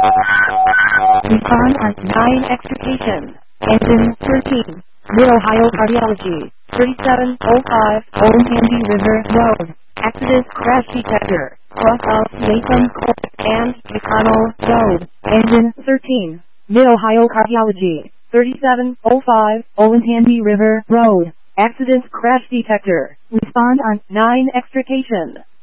Respond on 9 extrication. Engine 13. Mid-Ohio Cardiology. 3705 Olentangy River Road. Accident crash detector. Cross of Latham Court and McConnell Road. Engine 13. Mid-Ohio Cardiology. 3705 Olentangy River Road. Accident crash detector. Respond on 9 extrication.